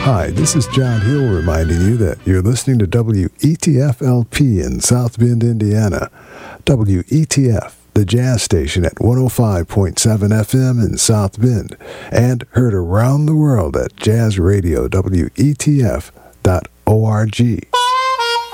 Hi, this is John Hill reminding you that you're listening to WETF-LP in South Bend, Indiana. WETF, the jazz station at 105.7 FM in South Bend, and heard around the world at jazzradio.wetf.org.